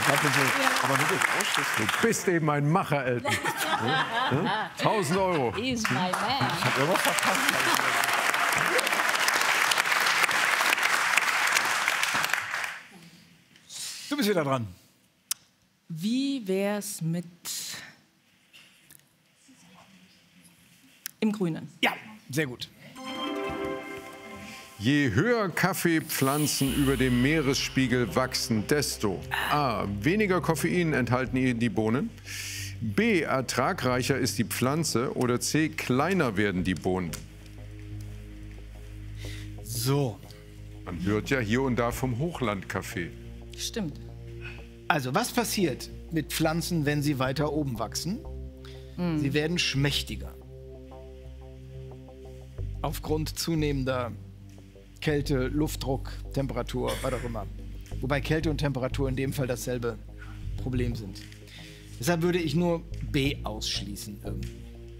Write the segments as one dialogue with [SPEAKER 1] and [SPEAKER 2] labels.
[SPEAKER 1] Aber wirklich ausschließlich.
[SPEAKER 2] Du bist eben ein Macher, Elton. 1.000 Euro.
[SPEAKER 3] He's my man.
[SPEAKER 1] Ich hab irgendwas verpasst. Du bist wieder dran.
[SPEAKER 4] Wie wär's mit im Grünen?
[SPEAKER 1] Ja, sehr gut.
[SPEAKER 2] Je höher Kaffeepflanzen über dem Meeresspiegel wachsen, desto a. weniger Koffein enthalten die Bohnen, b. ertragreicher ist die Pflanze oder c. kleiner werden die Bohnen.
[SPEAKER 1] So.
[SPEAKER 2] Man hört ja hier und da vom Hochlandkaffee.
[SPEAKER 4] Stimmt.
[SPEAKER 1] Also, was passiert mit Pflanzen, wenn sie weiter oben wachsen? Sie werden schmächtiger. Aufgrund zunehmender Kälte, Luftdruck, Temperatur, was auch immer. Wobei Kälte und Temperatur in dem Fall dasselbe Problem sind. Deshalb würde ich nur B ausschließen irgendwie.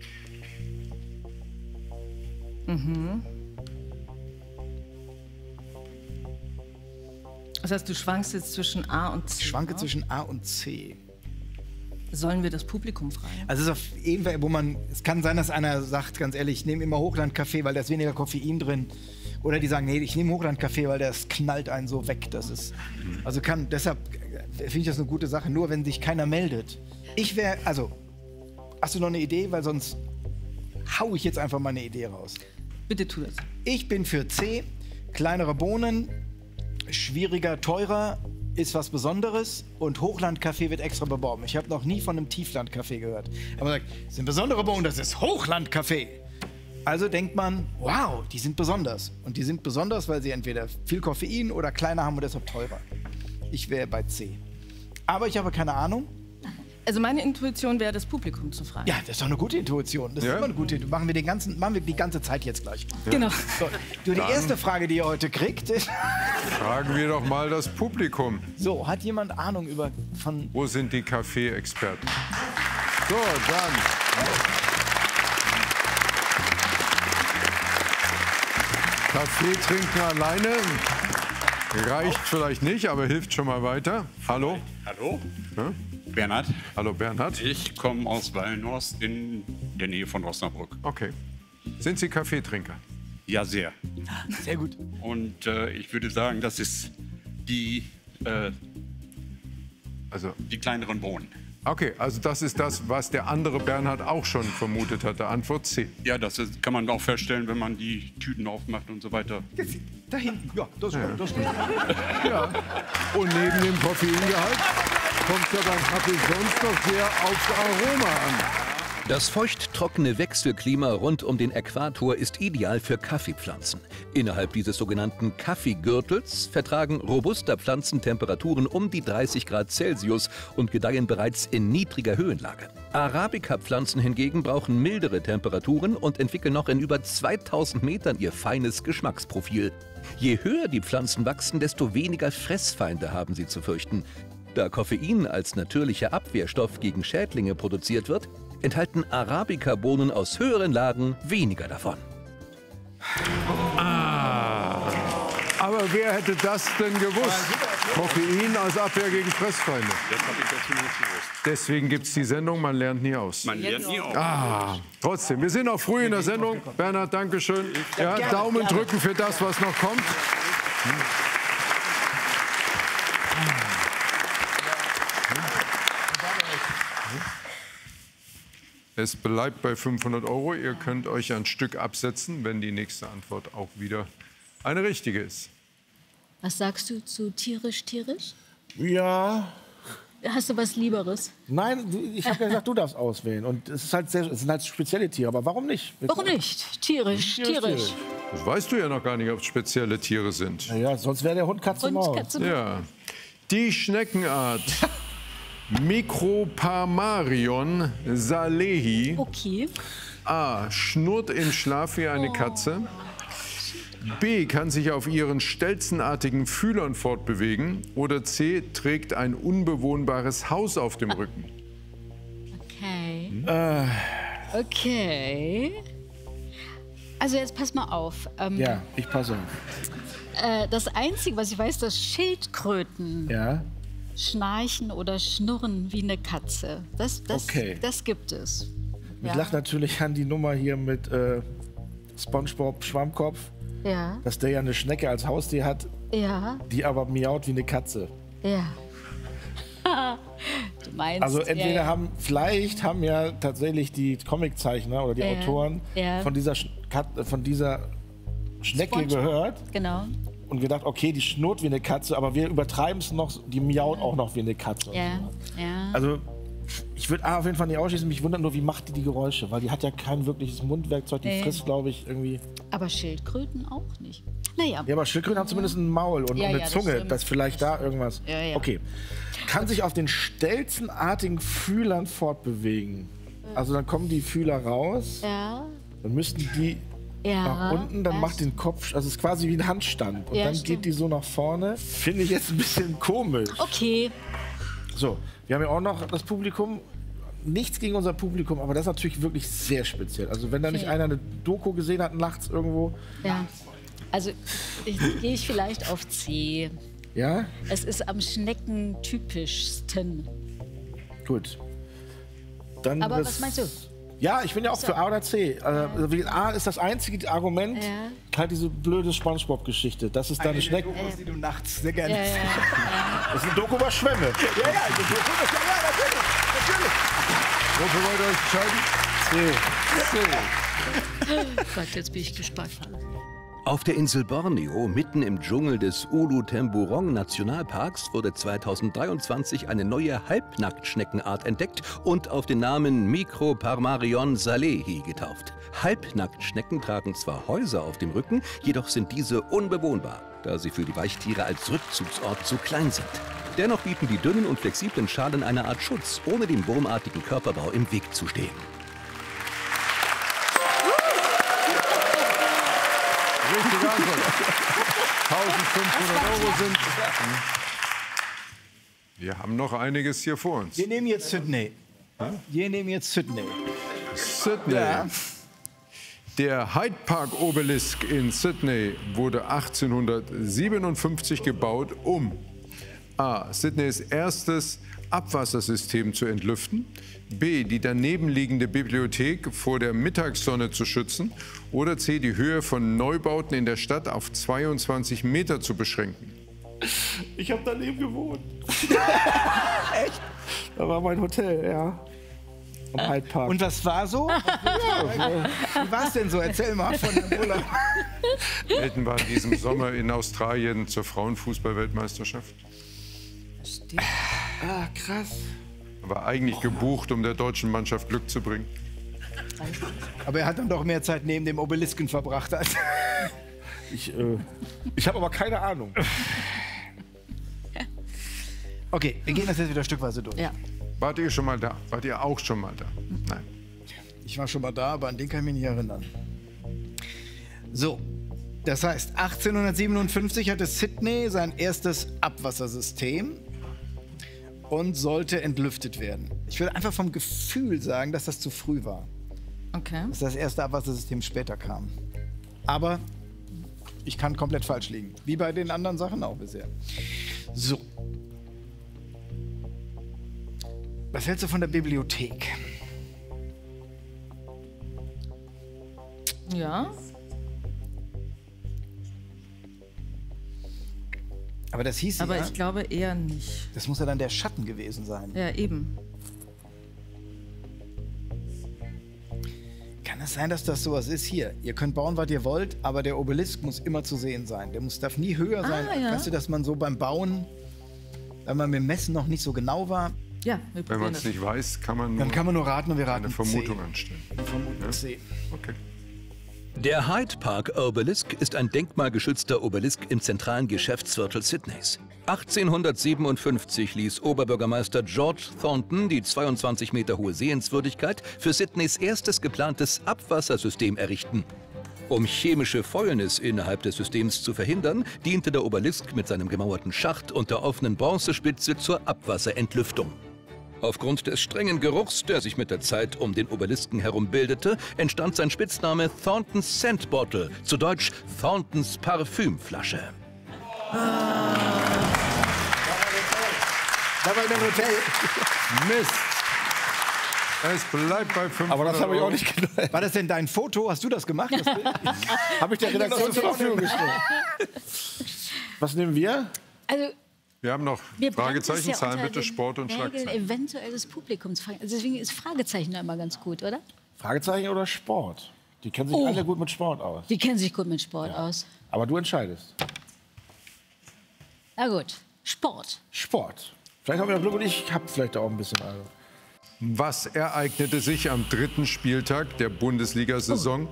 [SPEAKER 4] Das heißt, du schwankst jetzt zwischen A und C.
[SPEAKER 1] Ich schwanke
[SPEAKER 4] ne?
[SPEAKER 1] zwischen A und C.
[SPEAKER 4] Sollen wir das Publikum fragen?
[SPEAKER 1] Also es ist auf jeden Fall, es kann sein, dass einer sagt, ganz ehrlich, ich nehme immer Hochlandkaffee, weil da ist weniger Koffein drin. Oder die sagen, nee, ich nehme Hochlandkaffee, weil das knallt einen so weg. Deshalb finde ich das eine gute Sache. Nur wenn sich keiner meldet. Hast du noch eine Idee? Weil sonst hau ich jetzt einfach mal eine Idee raus.
[SPEAKER 4] Bitte tu das.
[SPEAKER 1] Ich bin für C, kleinere Bohnen, schwieriger, teurer, ist was Besonderes und Hochlandkaffee wird extra beworben. Ich habe noch nie von einem Tieflandkaffee gehört. Aber man sagt, das sind besondere Bohnen, das ist Hochlandkaffee. Also denkt man, wow, die sind besonders. Und die sind besonders, weil sie entweder viel Koffein oder kleiner haben und deshalb teurer. Ich wäre bei C. Aber ich habe keine Ahnung.
[SPEAKER 4] Also meine Intuition wäre, das Publikum zu fragen.
[SPEAKER 1] Ja, das ist doch eine gute Intuition. Das ist immer eine gute Intuition. Machen wir die ganze Zeit jetzt gleich.
[SPEAKER 4] Genau.
[SPEAKER 1] So, die erste Frage, die ihr heute kriegt, ist...
[SPEAKER 2] Fragen wir doch mal das Publikum.
[SPEAKER 1] So, hat jemand Ahnung von...
[SPEAKER 2] Wo sind die Kaffee-Experten? So, dann. Kaffee trinken alleine reicht vielleicht nicht, aber hilft schon mal weiter. Hallo?
[SPEAKER 5] Hallo?
[SPEAKER 2] Ja?
[SPEAKER 5] Bernhard.
[SPEAKER 2] Hallo Bernhard.
[SPEAKER 5] Ich komme aus Wallenhorst in der Nähe von Osnabrück.
[SPEAKER 2] Okay. Sind Sie Kaffeetrinker?
[SPEAKER 5] Ja, sehr.
[SPEAKER 1] Sehr gut.
[SPEAKER 5] Und ich würde sagen, das ist die kleineren Bohnen.
[SPEAKER 2] Okay, also das ist das, was der andere Bernhard auch schon vermutet hatte. Antwort C.
[SPEAKER 5] Ja, kann man auch feststellen, wenn man die Tüten aufmacht und so weiter.
[SPEAKER 1] Da hinten. Ja, das ist gut.
[SPEAKER 2] Ja. Und neben dem Koffeingehalt kommt ja beim Kaffee sonst noch sehr aufs Aroma an.
[SPEAKER 6] Das feucht-trockene Wechselklima rund um den Äquator ist ideal für Kaffeepflanzen. Innerhalb dieses sogenannten Kaffeegürtels vertragen robuster Pflanzen Temperaturen um die 30 Grad Celsius und gedeihen bereits in niedriger Höhenlage. Arabica-Pflanzen hingegen brauchen mildere Temperaturen und entwickeln noch in über 2000 Metern ihr feines Geschmacksprofil. Je höher die Pflanzen wachsen, desto weniger Fressfeinde haben sie zu fürchten. Da Koffein als natürlicher Abwehrstoff gegen Schädlinge produziert wird, enthalten Arabica-Bohnen aus höheren Lagen weniger davon.
[SPEAKER 2] Aber wer hätte das denn gewusst? Koffein als Abwehr gegen Fressfeinde.
[SPEAKER 5] Das habe ich dazu nicht gewusst.
[SPEAKER 2] Deswegen gibt es die Sendung, man lernt nie aus.
[SPEAKER 5] Man lernt nie aus.
[SPEAKER 2] Trotzdem, wir sind noch früh in der Sendung. Bernhard, danke schön. Ja, Daumen drücken für das, was noch kommt. Es bleibt bei 500 Euro. Ihr könnt euch ein Stück absetzen, wenn die nächste Antwort auch wieder eine richtige ist.
[SPEAKER 3] Was sagst du zu tierisch?
[SPEAKER 7] Ja.
[SPEAKER 3] Hast du was Lieberes?
[SPEAKER 7] Nein, ich habe ja gesagt, du darfst auswählen. Und es sind halt spezielle Tiere. Aber warum nicht?
[SPEAKER 3] Warum nicht? Tierisch.
[SPEAKER 2] Das weißt du ja noch gar nicht, ob es spezielle Tiere sind.
[SPEAKER 7] Ja, sonst wäre der Hund Katze Maus.
[SPEAKER 2] Ja. Die Schneckenart Micropamarion salehi.
[SPEAKER 3] Okay.
[SPEAKER 2] A. Schnurrt im Schlaf wie eine Katze. B. Kann sich auf ihren stelzenartigen Fühlern fortbewegen. Oder C. Trägt ein unbewohnbares Haus auf dem Rücken.
[SPEAKER 3] Okay. Okay. Also jetzt pass mal auf.
[SPEAKER 7] Ja, ich passe auf.
[SPEAKER 3] Das Einzige, was ich weiß, dass Schildkröten
[SPEAKER 7] Ja.
[SPEAKER 3] schnarchen oder schnurren wie eine Katze.
[SPEAKER 7] Okay.
[SPEAKER 3] Das gibt es.
[SPEAKER 7] Ich lache natürlich an die Nummer hier mit SpongeBob Schwammkopf,
[SPEAKER 3] Ja,
[SPEAKER 7] dass der ja eine Schnecke als Haustier hat,
[SPEAKER 3] ja,
[SPEAKER 7] die aber miaut wie eine Katze.
[SPEAKER 3] ja. Du meinst,
[SPEAKER 7] Also entweder
[SPEAKER 3] ja.
[SPEAKER 7] vielleicht haben ja tatsächlich die Comiczeichner oder die
[SPEAKER 3] Ja,
[SPEAKER 7] Autoren
[SPEAKER 3] ja.
[SPEAKER 7] von dieser Schnecke
[SPEAKER 3] SpongeBob.
[SPEAKER 7] gehört
[SPEAKER 3] Genau.
[SPEAKER 7] und gedacht, okay, die schnurrt wie eine Katze, aber wir übertreiben es noch, die miaut auch noch wie eine Katze.
[SPEAKER 3] Ja, ja.
[SPEAKER 7] Also ich würde auf jeden Fall nicht ausschließen, mich wundert nur, wie macht die Geräusche, weil die hat ja kein wirkliches Mundwerkzeug, die
[SPEAKER 3] Nee.
[SPEAKER 7] frisst, glaube ich, irgendwie...
[SPEAKER 3] Aber Schildkröten auch nicht. Naja.
[SPEAKER 7] Ja, aber Schildkröten haben zumindest ein Maul und
[SPEAKER 3] Ja,
[SPEAKER 7] eine
[SPEAKER 3] ja, das
[SPEAKER 7] Zunge,
[SPEAKER 3] stimmt.
[SPEAKER 7] dass vielleicht da irgendwas...
[SPEAKER 3] Ja, ja.
[SPEAKER 7] Okay. Kann sich auf den stelzenartigen Fühlern fortbewegen. Also dann kommen die Fühler raus,
[SPEAKER 3] Ja,
[SPEAKER 7] dann müssten die
[SPEAKER 3] ja.
[SPEAKER 7] nach unten, dann
[SPEAKER 3] das-
[SPEAKER 7] macht den Kopf, also es ist quasi wie ein Handstand. Und
[SPEAKER 3] Ja,
[SPEAKER 7] dann
[SPEAKER 3] stimmt.
[SPEAKER 7] geht die so nach vorne. Finde ich jetzt ein bisschen komisch.
[SPEAKER 3] Okay.
[SPEAKER 7] So, wir haben ja auch noch das Publikum. Nichts gegen unser Publikum, aber das ist natürlich wirklich sehr speziell. Also wenn da nicht
[SPEAKER 3] Okay.
[SPEAKER 7] einer eine Doku gesehen hat, nachts irgendwo,
[SPEAKER 3] Ja. Also gehe ich vielleicht auf C.
[SPEAKER 7] ja,
[SPEAKER 3] Es ist am schneckentypischsten.
[SPEAKER 7] gut. Dann
[SPEAKER 3] Aber
[SPEAKER 7] das-
[SPEAKER 3] was meinst du?
[SPEAKER 7] Ja, ich bin ja auch für A oder C. Also A ist das einzige Argument,
[SPEAKER 3] Ja.
[SPEAKER 7] halt diese blöde SpongeBob-Geschichte. Das ist da eine Schnecke.
[SPEAKER 1] Dokus, die du nachts sehr gerne
[SPEAKER 3] Ja, ja,
[SPEAKER 7] Das ist eine Doku über Schwämme.
[SPEAKER 1] Ja, natürlich.
[SPEAKER 2] Wofür wollt ihr euch entscheiden?
[SPEAKER 3] Gott, jetzt bin ich gespannt.
[SPEAKER 6] Auf der Insel Borneo, mitten im Dschungel des Ulu Temburong Nationalparks, wurde 2023 eine neue Halbnacktschneckenart entdeckt und auf den Namen Microparmarion salehi getauft. Halbnacktschnecken tragen zwar Häuser auf dem Rücken, jedoch sind diese unbewohnbar, da sie für die Weichtiere als Rückzugsort zu klein sind. Dennoch bieten die dünnen und flexiblen Schalen eine Art Schutz, ohne dem wurmartigen Körperbau im Weg zu stehen.
[SPEAKER 2] Richtige Antwort. 1500 € sind. Wir haben noch einiges hier vor uns.
[SPEAKER 1] Wir nehmen jetzt Sydney. Sydney.
[SPEAKER 2] Sydney.
[SPEAKER 1] Ja.
[SPEAKER 2] Der Hyde Park Obelisk in Sydney wurde 1857 gebaut, um A. Sydneys erstes Abwassersystem zu entlüften, B. die daneben liegende Bibliothek vor der Mittagssonne zu schützen oder C. die Höhe von Neubauten in der Stadt auf 22 Meter zu beschränken.
[SPEAKER 7] Ich habe daneben gewohnt. Echt? Da war mein Hotel, ja. Am Hyde Park.
[SPEAKER 1] Und was war so? Wie war es denn so? Erzähl mal von dem Urlaub.
[SPEAKER 2] Elton war in diesem Sommer in Australien zur Frauenfußball-Weltmeisterschaft.
[SPEAKER 7] Ah, krass.
[SPEAKER 2] War eigentlich gebucht, um der deutschen Mannschaft Glück zu bringen.
[SPEAKER 1] Aber er hat dann doch mehr Zeit neben dem Obelisken verbracht. Als
[SPEAKER 7] Ich habe aber keine Ahnung.
[SPEAKER 1] okay, wir gehen das jetzt wieder stückweise durch.
[SPEAKER 3] Ja.
[SPEAKER 2] Wart ihr schon mal da? Wart ihr auch schon mal da? Nein.
[SPEAKER 1] Ich war schon mal da, aber an den kann ich mich nicht erinnern. So, das heißt, 1857 hatte Sydney sein erstes Abwassersystem und sollte entlüftet werden. Ich würde einfach vom Gefühl sagen, dass das zu früh war,
[SPEAKER 4] Okay.
[SPEAKER 1] dass das erste Abwassersystem später kam. Aber ich kann komplett falsch liegen, wie bei den anderen Sachen auch bisher. So. Was hältst du von der Bibliothek?
[SPEAKER 4] Ja.
[SPEAKER 1] Aber das hieß
[SPEAKER 4] Aber
[SPEAKER 1] ja,
[SPEAKER 4] ich glaube eher nicht.
[SPEAKER 1] das muss ja dann der Schatten gewesen sein.
[SPEAKER 4] Ja, eben.
[SPEAKER 1] Kann es sein, dass das sowas ist? Hier, ihr könnt bauen, was ihr wollt, aber der Obelisk muss immer zu sehen sein. Der darf nie höher sein.
[SPEAKER 4] ja.
[SPEAKER 1] Weißt du, dass man so beim Bauen, wenn man mit dem Messen noch nicht so genau war,
[SPEAKER 4] Ja, wir
[SPEAKER 2] Wenn
[SPEAKER 4] probieren
[SPEAKER 2] man es
[SPEAKER 4] das.
[SPEAKER 2] nicht weiß, kann man nur
[SPEAKER 1] dann kann man nur raten und wir raten
[SPEAKER 2] eine Vermutung
[SPEAKER 1] C.
[SPEAKER 2] anstellen.
[SPEAKER 1] Vermutung C.
[SPEAKER 2] Okay.
[SPEAKER 6] Der Hyde Park Obelisk ist ein denkmalgeschützter Obelisk im zentralen Geschäftsviertel Sydneys. 1857 ließ Oberbürgermeister George Thornton die 22 Meter hohe Sehenswürdigkeit für Sydneys erstes geplantes Abwassersystem errichten. Um chemische Fäulnis innerhalb des Systems zu verhindern, diente der Obelisk mit seinem gemauerten Schacht und der offenen Bronzespitze zur Abwasserentlüftung. Aufgrund des strengen Geruchs, der sich mit der Zeit um den Obelisken herum bildete, entstand sein Spitzname Thornton's Scent Bottle, zu Deutsch Thornton's Parfümflasche.
[SPEAKER 1] Da war ich im Hotel.
[SPEAKER 2] Mist. Es bleibt bei 500
[SPEAKER 7] Aber das habe ich auch
[SPEAKER 2] Euro.
[SPEAKER 7] nicht gedacht.
[SPEAKER 1] War das denn dein Foto? Hast du das gemacht? Das Bild?
[SPEAKER 7] Habe ich der Redaktion zur Verfügung gestellt. Was nehmen wir?
[SPEAKER 3] Also,
[SPEAKER 2] Wir haben noch
[SPEAKER 3] wir
[SPEAKER 2] Fragezeichen,
[SPEAKER 3] ja
[SPEAKER 2] Zahlen
[SPEAKER 3] unter
[SPEAKER 2] bitte,
[SPEAKER 3] den
[SPEAKER 2] Sport und
[SPEAKER 3] Regeln
[SPEAKER 2] Schlagzeilen.
[SPEAKER 3] eventuell des Publikums fragen. Also deswegen ist Fragezeichen da immer ganz gut, oder?
[SPEAKER 7] Fragezeichen oder Sport? Die kennen sich alle gut mit Sport aus.
[SPEAKER 3] Die kennen sich gut mit Sport aus.
[SPEAKER 7] Aber du entscheidest.
[SPEAKER 3] Na gut, Sport.
[SPEAKER 7] Sport. Vielleicht haben wir Glück und ich habe vielleicht auch ein bisschen. Also.
[SPEAKER 2] Was ereignete sich am 3. Spieltag der Bundesliga-Saison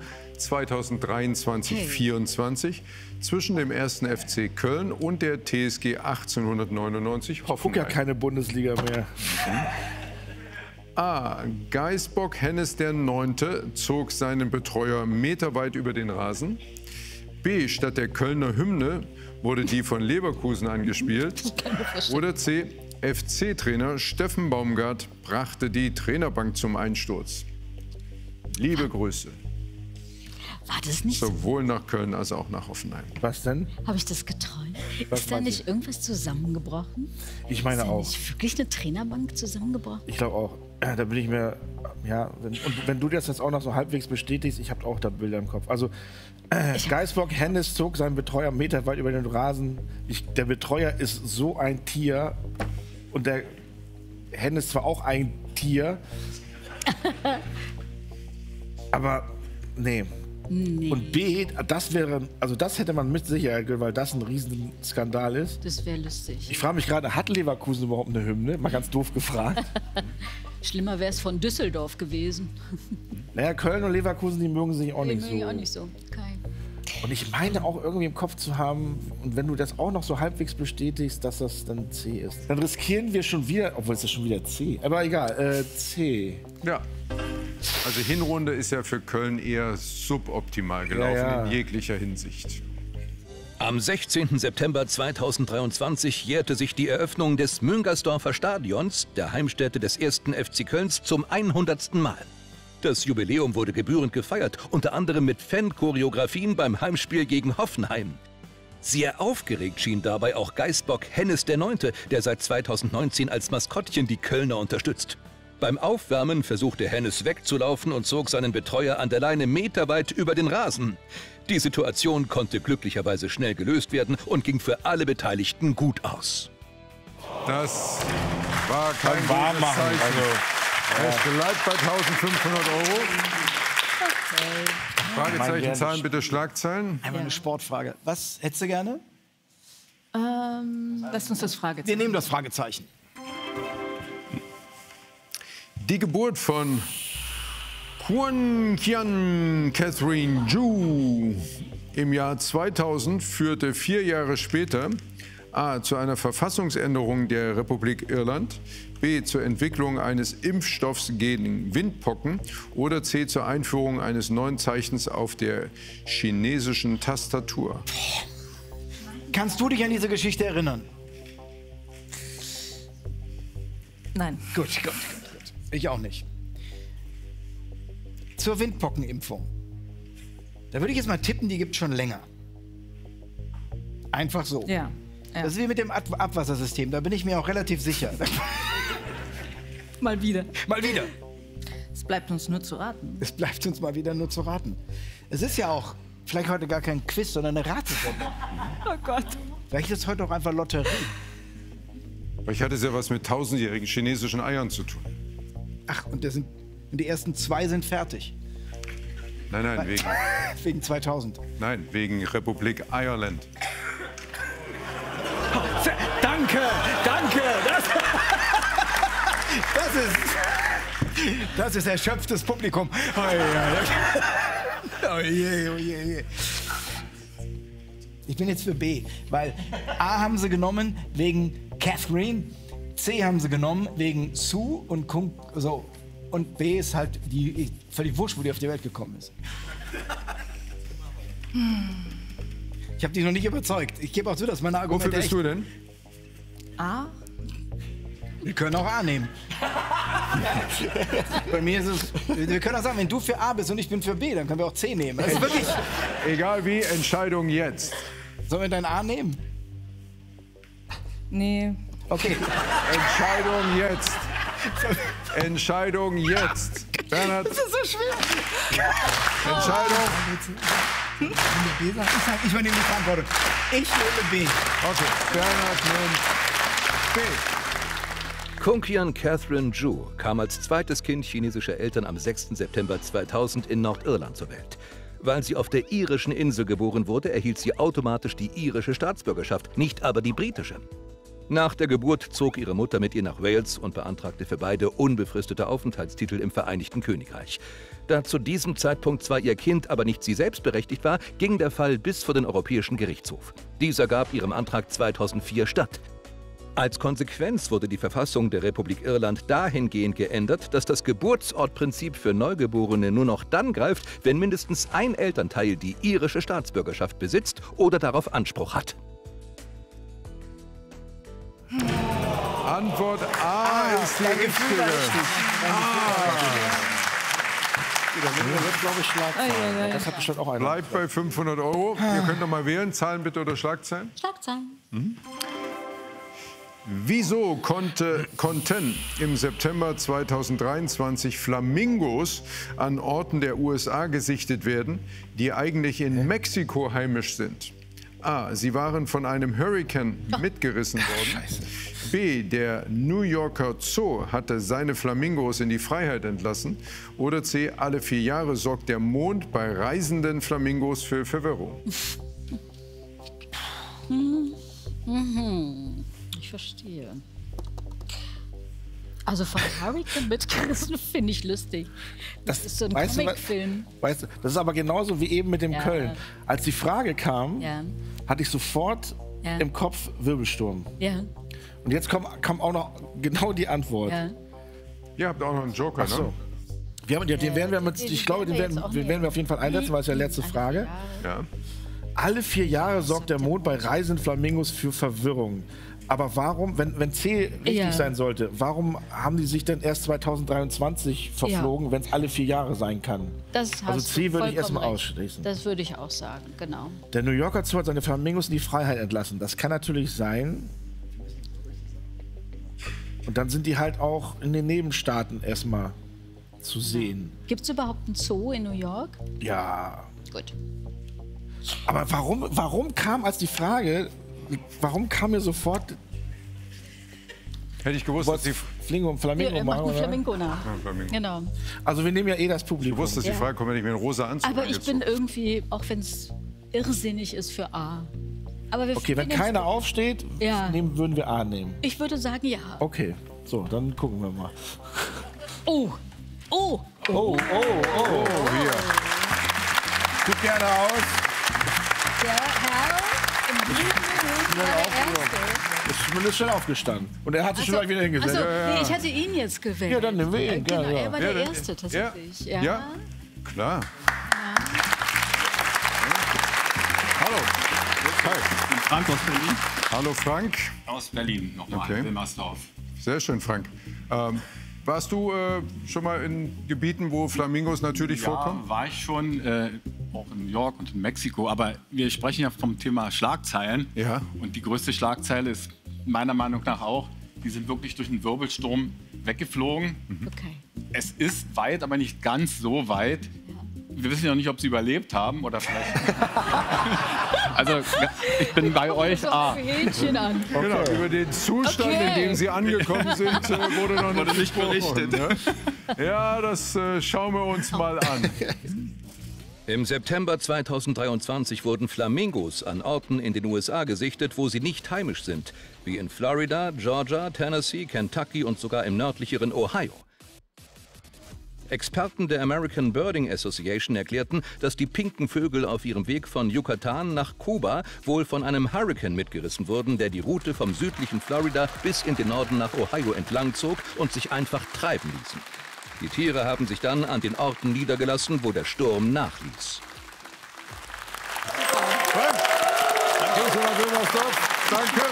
[SPEAKER 2] 2023-24 zwischen dem 1. FC Köln und der TSG 1899
[SPEAKER 7] Guck ja
[SPEAKER 2] Hoffenheim?
[SPEAKER 7] keine Bundesliga mehr.
[SPEAKER 2] A. Geißbock Hennes der 9. zog seinen Betreuer meterweit über den Rasen. B. Statt der Kölner Hymne wurde die von Leverkusen angespielt. Oder C. FC-Trainer Steffen Baumgart brachte die Trainerbank zum Einsturz. Liebe Grüße,
[SPEAKER 3] War das nicht?
[SPEAKER 2] sowohl nach Köln als auch nach Hoffenheim.
[SPEAKER 7] Was denn?
[SPEAKER 3] Habe ich das geträumt?
[SPEAKER 7] Was
[SPEAKER 3] Ist da
[SPEAKER 7] meinst
[SPEAKER 3] nicht irgendwas zusammengebrochen?
[SPEAKER 7] Ich meine
[SPEAKER 3] Ist da
[SPEAKER 7] auch.
[SPEAKER 3] nicht wirklich eine Trainerbank zusammengebrochen?
[SPEAKER 7] Ich glaube auch. Da bin ich mir. Ja, wenn du das jetzt auch noch so halbwegs bestätigst, ich habe auch da Bilder im Kopf. Also, Geißbock Hennes zog seinen Betreuer meterweit über den Rasen. Der Betreuer ist so ein Tier. Und der Hennes zwar auch ein Tier. Aber nee. Und B, das wäre, also das hätte man mit Sicherheit gehört, weil das ein Riesenskandal ist.
[SPEAKER 3] Das wäre lustig.
[SPEAKER 7] Ich frage mich gerade, hat Leverkusen überhaupt eine Hymne? Mal ganz doof gefragt.
[SPEAKER 3] Schlimmer wäre es von Düsseldorf gewesen.
[SPEAKER 7] Naja, Köln und Leverkusen, die mögen sich auch nicht
[SPEAKER 3] Mögen ich
[SPEAKER 7] so.
[SPEAKER 3] auch nicht so. Kein.
[SPEAKER 7] Und ich meine auch irgendwie im Kopf zu haben, und wenn du das auch noch so halbwegs bestätigst, dass das dann C ist, dann riskieren wir schon wieder, obwohl es ist schon wieder C, aber egal, C.
[SPEAKER 2] Ja. Also Hinrunde ist ja für Köln eher suboptimal gelaufen
[SPEAKER 7] Ja.
[SPEAKER 2] in jeglicher Hinsicht.
[SPEAKER 6] Am 16. September 2023 jährte sich die Eröffnung des Müngersdorfer Stadions, der Heimstätte des 1. FC Kölns, zum 100. Mal. Das Jubiläum wurde gebührend gefeiert, unter anderem mit Fan-Choreografien beim Heimspiel gegen Hoffenheim. Sehr aufgeregt schien dabei auch Geißbock Hennes der 9., der seit 2019 als Maskottchen die Kölner unterstützt. Beim Aufwärmen versuchte Hennes wegzulaufen und zog seinen Betreuer an der Leine meterweit über den Rasen. Die Situation konnte glücklicherweise schnell gelöst werden und ging für alle Beteiligten gut aus.
[SPEAKER 2] Das war kein gutes
[SPEAKER 7] Warmmachen,
[SPEAKER 2] Zeichen.
[SPEAKER 7] also.
[SPEAKER 2] Es bleibt bei 1.500 Euro. Fragezeichen,
[SPEAKER 7] Mein
[SPEAKER 2] Zahlen bitte, Schlagzeilen.
[SPEAKER 1] Einmal eine Sportfrage. Was hättest du gerne?
[SPEAKER 4] Lass uns das
[SPEAKER 1] Wir
[SPEAKER 4] Fragezeichen.
[SPEAKER 1] nehmen das Fragezeichen.
[SPEAKER 2] Die Geburt von Kwon Kian Catherine Ju im Jahr 2000 führte 4 Jahre später A. zu einer Verfassungsänderung der Republik Irland, B. zur Entwicklung eines Impfstoffs gegen Windpocken oder C. zur Einführung eines neuen Zeichens auf der chinesischen Tastatur.
[SPEAKER 1] Kannst du dich an diese Geschichte erinnern?
[SPEAKER 4] Nein.
[SPEAKER 1] Gut. Ich auch nicht. Zur Windpockenimpfung. Da würde ich jetzt mal tippen, die gibt es schon länger. Einfach so.
[SPEAKER 4] Ja.
[SPEAKER 1] Das ist wie mit dem Abwassersystem, da bin ich mir auch relativ sicher.
[SPEAKER 4] Mal wieder.
[SPEAKER 1] Mal wieder.
[SPEAKER 4] Es bleibt uns nur zu raten.
[SPEAKER 1] Es bleibt uns mal wieder nur zu raten. Es ist ja auch vielleicht heute gar kein Quiz, sondern eine Ratesendung.
[SPEAKER 4] Oh Gott.
[SPEAKER 1] Vielleicht ist heute auch einfach Lotterie.
[SPEAKER 2] Vielleicht hat es ja was mit 1000-jährigen chinesischen Eiern zu tun.
[SPEAKER 1] Ach, und die ersten 2 sind fertig.
[SPEAKER 2] Nein,
[SPEAKER 1] Wegen 2000.
[SPEAKER 2] wegen Republik Ireland.
[SPEAKER 1] Danke! Das ist erschöpftes Publikum. Oh je. Ich bin jetzt für B, weil A haben sie genommen wegen Catherine, C haben sie genommen wegen Sue und Kung, so. Und B ist halt völlig wurscht, wo die auf die Welt gekommen ist. Ich habe dich noch nicht überzeugt. Ich gebe auch zu, dass meine Argumente
[SPEAKER 2] Wofür bist du denn?
[SPEAKER 4] A?
[SPEAKER 1] Wir können auch A nehmen. Bei mir ist es. Wir können auch sagen, wenn du für A bist und ich bin für B, dann können wir auch C nehmen. Das ist wirklich.
[SPEAKER 2] Egal wie, Entscheidung jetzt.
[SPEAKER 1] Sollen wir dein A nehmen?
[SPEAKER 4] Nee.
[SPEAKER 1] Okay.
[SPEAKER 2] Entscheidung jetzt. Entscheidung jetzt. Bernhard.
[SPEAKER 1] Das ist so schwer.
[SPEAKER 2] Entscheidung.
[SPEAKER 1] Wenn der B sagt, ich übernehme die Verantwortung. Ich nehme B.
[SPEAKER 2] Okay, Bernhard nimmt B.
[SPEAKER 6] Kunkian Catherine Zhu kam als zweites Kind chinesischer Eltern am 6. September 2000 in Nordirland zur Welt. Weil sie auf der irischen Insel geboren wurde, erhielt sie automatisch die irische Staatsbürgerschaft, nicht aber die britische. Nach der Geburt zog ihre Mutter mit ihr nach Wales und beantragte für beide unbefristete Aufenthaltstitel im Vereinigten Königreich. Da zu diesem Zeitpunkt zwar ihr Kind, aber nicht sie selbst berechtigt war, ging der Fall bis vor den Europäischen Gerichtshof. Dieser gab ihrem Antrag 2004 statt. Als Konsequenz wurde die Verfassung der Republik Irland dahingehend geändert, dass das Geburtsortprinzip für Neugeborene nur noch dann greift, wenn mindestens ein Elternteil die irische Staatsbürgerschaft besitzt oder darauf Anspruch hat.
[SPEAKER 2] Antwort A ist die richtige.
[SPEAKER 7] Das hat bestimmt auch einer.
[SPEAKER 2] Bleibt bei 500 €. Ihr könnt noch mal wählen. Zahlen bitte oder Schlagzeilen?
[SPEAKER 3] Schlagzeilen.
[SPEAKER 2] Wieso konnten im September 2023 Flamingos an Orten der USA gesichtet werden, die eigentlich in Mexiko heimisch sind? A. Sie waren von einem Hurrikan mitgerissen worden. B. Der New Yorker Zoo hatte seine Flamingos in die Freiheit entlassen. Oder C. Alle 4 Jahre sorgt der Mond bei reisenden Flamingos für Verwirrung.
[SPEAKER 3] Ich verstehe. Also von Hurricane mitgerissen finde ich lustig. Das ist so ein Comicfilm.
[SPEAKER 7] Weißt du, das ist aber genauso wie eben mit dem Köln. Als die Frage kam, hatte ich sofort im Kopf Wirbelsturm.
[SPEAKER 3] Ja.
[SPEAKER 7] Und jetzt kam auch noch genau die Antwort.
[SPEAKER 3] Ja.
[SPEAKER 2] Ihr habt auch noch einen Joker,
[SPEAKER 7] Ach so.
[SPEAKER 2] ne?
[SPEAKER 7] Den werden wir mit, ich glaube, den werden wir auf jeden Fall einsetzen, weil es ja die letzte Frage.
[SPEAKER 2] Ja.
[SPEAKER 7] Alle 4 Jahre sorgt der Mond bei reisenden Flamingos für Verwirrung. Aber warum, wenn C richtig sein sollte, warum haben die sich denn erst 2023 verflogen, wenn es alle 4 Jahre sein kann? Also C würde ich erstmal ausschließen.
[SPEAKER 3] Das würde ich auch sagen, genau.
[SPEAKER 7] Der New Yorker Zoo hat seine Flamingos in die Freiheit entlassen. Das kann natürlich sein. Und dann sind die halt auch in den Nebenstaaten erstmal zu sehen.
[SPEAKER 3] Gibt es überhaupt einen Zoo in New York?
[SPEAKER 7] Ja.
[SPEAKER 3] Gut.
[SPEAKER 7] Aber warum kam als die Frage, warum kam mir sofort...
[SPEAKER 2] Hätte ich gewusst, dass die
[SPEAKER 7] Flamingo machen, oder?
[SPEAKER 3] Flamingo nach.
[SPEAKER 2] Ja, Flamingo.
[SPEAKER 3] Genau.
[SPEAKER 7] Also wir nehmen ja das Publikum.
[SPEAKER 2] Du wusstest, dass die Frage kommt, wenn ich mir einen rosa Anzug
[SPEAKER 3] Aber ich
[SPEAKER 2] angezogen.
[SPEAKER 3] bin irgendwie, auch wenn es irrsinnig ist, für A. Aber
[SPEAKER 7] Okay, wenn keiner aufsteht, würden wir A nehmen.
[SPEAKER 3] Ich würde sagen, ja.
[SPEAKER 7] Okay, so, dann gucken wir mal.
[SPEAKER 3] Oh,
[SPEAKER 2] hier.
[SPEAKER 7] Guck gerne aus.
[SPEAKER 3] Der Herr im grünen war der Erste.
[SPEAKER 7] Ist zumindest schon aufgestanden. Und er hat sich schon gleich wieder hingesetzt.
[SPEAKER 3] Also, nee, ich hatte ihn jetzt gewählt.
[SPEAKER 7] Ja, dann nehmen wir ihn.
[SPEAKER 3] Genau,
[SPEAKER 7] Ja.
[SPEAKER 3] er war der Erste tatsächlich.
[SPEAKER 2] Ja, klar. Hallo. Hi.
[SPEAKER 5] Ich bin Frank aus Berlin.
[SPEAKER 2] Hallo Frank.
[SPEAKER 5] Aus Berlin nochmal,
[SPEAKER 2] Okay.
[SPEAKER 5] Wilmersdorf.
[SPEAKER 2] Sehr schön, Frank. Warst du schon mal in Gebieten, wo Flamingos natürlich vorkommen?
[SPEAKER 5] Ja, war ich schon, auch in New York und in Mexiko. Aber wir sprechen ja vom Thema Schlagzeilen.
[SPEAKER 2] Ja.
[SPEAKER 5] Und die größte Schlagzeile ist meiner Meinung nach auch, die sind wirklich durch einen Wirbelsturm weggeflogen.
[SPEAKER 3] Okay.
[SPEAKER 5] Es ist weit, aber nicht ganz so weit. Wir wissen ja noch nicht, ob sie überlebt haben oder vielleicht. Also, ich bin bei euch A.
[SPEAKER 3] Hähnchen an.
[SPEAKER 2] Genau, über den Zustand, in dem sie angekommen sind, wurde noch nicht berichtet. Ne? Ja, das schauen wir uns mal an.
[SPEAKER 6] Im September 2023 wurden Flamingos an Orten in den USA gesichtet, wo sie nicht heimisch sind, wie in Florida, Georgia, Tennessee, Kentucky und sogar im nördlicheren Ohio. Experten der American Birding Association erklärten, dass die pinken Vögel auf ihrem Weg von Yucatan nach Kuba wohl von einem Hurrikan mitgerissen wurden, der die Route vom südlichen Florida bis in den Norden nach Ohio entlang zog und sich einfach treiben ließen. Die Tiere haben sich dann an den Orten niedergelassen, wo der Sturm nachließ.
[SPEAKER 2] Danke.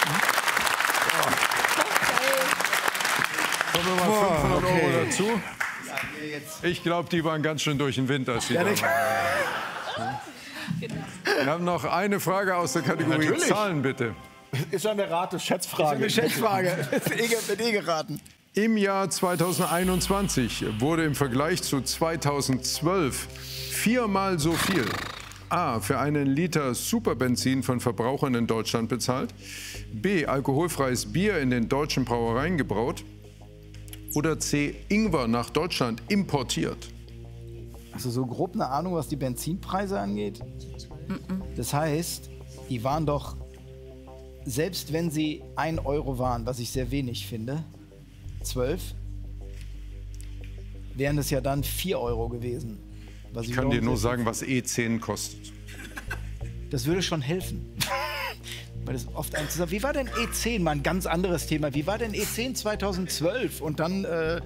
[SPEAKER 2] Kommen wir mal 500 € dazu. Ich glaube, die waren ganz schön durch den Wind, als sie da waren. Wir haben noch eine Frage aus der Kategorie Zahlen, bitte.
[SPEAKER 7] Ist ja eine Schätzfrage.
[SPEAKER 1] Eine Schätzfrage. Wird eh geraten.
[SPEAKER 2] Im Jahr 2021 wurde im Vergleich zu 2012 viermal so viel A. für einen Liter Superbenzin von Verbrauchern in Deutschland bezahlt, B. alkoholfreies Bier in den deutschen Brauereien gebraut oder C. Ingwer nach Deutschland importiert.
[SPEAKER 1] Hast du so grob eine Ahnung, was die Benzinpreise angeht? Das heißt, die waren doch, selbst wenn sie 1 Euro waren, was ich sehr wenig finde, 12, wären es ja dann 4 Euro gewesen. Was
[SPEAKER 2] Ich kann dir nur sagen, was E10 kostet.
[SPEAKER 1] Das würde schon helfen. Weil das oft eins zusammen. Wie war denn E10? Mal ein ganz anderes Thema. Wie war denn E10 2012 und dann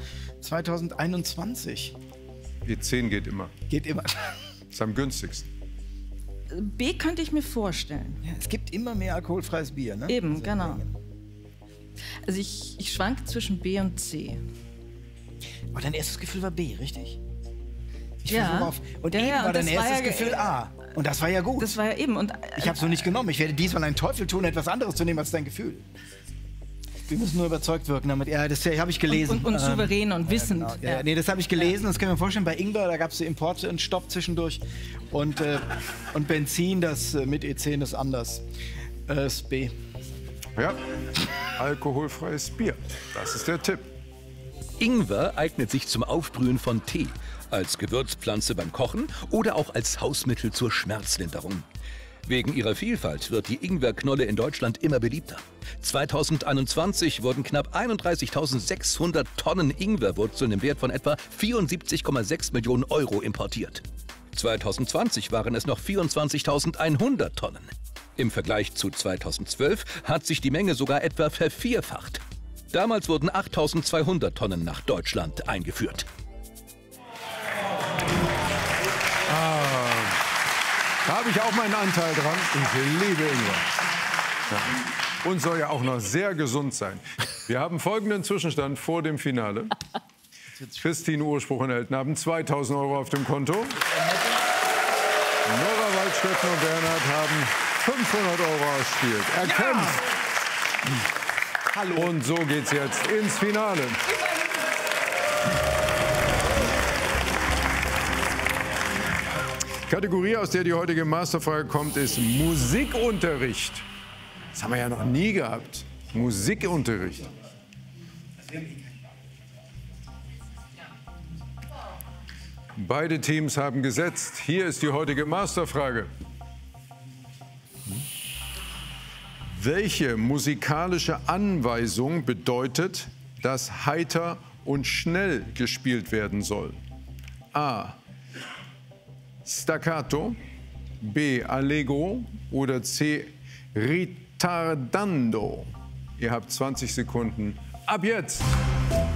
[SPEAKER 1] 2021?
[SPEAKER 2] E10 geht immer.
[SPEAKER 1] Geht immer.
[SPEAKER 2] Ist am günstigsten.
[SPEAKER 4] B könnte ich mir vorstellen.
[SPEAKER 1] Ja, es gibt immer mehr alkoholfreies Bier, ne?
[SPEAKER 4] Eben,
[SPEAKER 1] Also
[SPEAKER 4] genau. Also ich schwanke zwischen B und C.
[SPEAKER 1] Aber dein erstes Gefühl war B, richtig? Ich
[SPEAKER 4] Ja.
[SPEAKER 1] versuche auf. Und
[SPEAKER 4] Ja,
[SPEAKER 1] eben
[SPEAKER 4] ja,
[SPEAKER 1] war
[SPEAKER 4] und
[SPEAKER 1] dein
[SPEAKER 4] das war
[SPEAKER 1] erstes
[SPEAKER 4] ja
[SPEAKER 1] Gefühl A. Und das war ja gut.
[SPEAKER 4] Das war ja eben. Und
[SPEAKER 1] Ich habe es noch nicht genommen. Ich werde diesmal einen Teufel tun, etwas anderes zu nehmen als dein Gefühl. Wir müssen nur überzeugt wirken damit. Ja, das habe ich gelesen.
[SPEAKER 4] und souverän und wissend.
[SPEAKER 1] Genau. Ja, nee, das habe ich gelesen. Das können wir mir vorstellen. Bei Ingwer, da gab es Importe und Stopp zwischendurch. Und Benzin, das mit E10 ist anders. Ist B.
[SPEAKER 2] Ja, alkoholfreies Bier. Das ist der Tipp.
[SPEAKER 6] Ingwer eignet sich zum Aufbrühen von Tee, als Gewürzpflanze beim Kochen oder auch als Hausmittel zur Schmerzlinderung. Wegen ihrer Vielfalt wird die Ingwerknolle in Deutschland immer beliebter. 2021 wurden knapp 31.600 Tonnen Ingwerwurzeln im Wert von etwa 74,6 Millionen Euro importiert. 2020 waren es noch 24.100 Tonnen. Im Vergleich zu 2012 hat sich die Menge sogar etwa vervierfacht. Damals wurden 8.200 Tonnen nach Deutschland eingeführt.
[SPEAKER 2] Da habe ich auch meinen Anteil dran. Ich liebe Ingwer. Ja. Und soll ja auch noch sehr gesund sein. Wir haben folgenden Zwischenstand vor dem Finale. Christine Urspruch und Elton haben 2.000 Euro auf dem Konto. Nora Waldstetten und Bernhard haben 500 Euro ausgespielt. Erkämpft.
[SPEAKER 1] Hallo.
[SPEAKER 2] Und so geht's jetzt ins Finale. Kategorie, aus der die heutige Masterfrage kommt, ist Musikunterricht. Das haben wir ja noch nie gehabt. Musikunterricht. Beide Teams haben gesetzt. Hier ist die heutige Masterfrage. Welche musikalische Anweisung bedeutet, dass heiter und schnell gespielt werden soll? A. Staccato, B. Allegro oder C. Ritardando. Ihr habt 20 Sekunden. Ab jetzt!